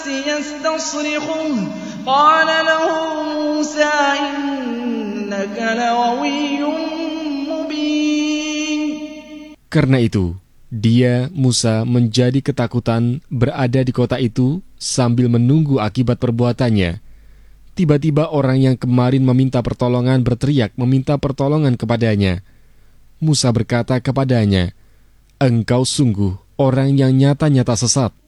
يستصرخه قال له موسى إنك لغوي مبين. Karena itu, dia, Musa, menjadi ketakutan berada di kota itu sambil menunggu akibat perbuatannya. Tiba-tiba orang yang kemarin meminta pertolongan berteriak meminta pertolongan kepadanya. Musa berkata kepadanya, "Engkau sungguh orang yang nyata-nyata sesat.